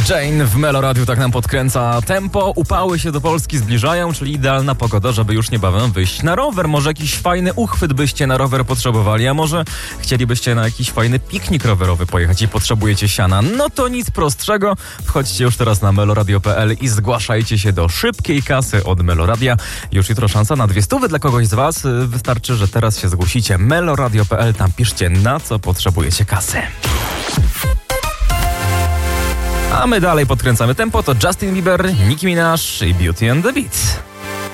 Jane w Meloradiu tak nam podkręca tempo. Upały się do Polski zbliżają, czyli idealna pogoda, żeby już niebawem wyjść na rower. Może jakiś fajny uchwyt byście na rower potrzebowali, a może chcielibyście na jakiś fajny piknik rowerowy pojechać i potrzebujecie siana. No to nic prostszego. Wchodźcie już teraz na meloradio.pl i zgłaszajcie się do szybkiej kasy od Meloradia. Już jutro szansa na 200 dla kogoś z was. Wystarczy, że teraz się zgłosicie. meloradio.pl, tam piszcie, na co potrzebujecie kasy. A my dalej podkręcamy tempo. To Justin Bieber, Nicki Minaj i Beauty and the Beat.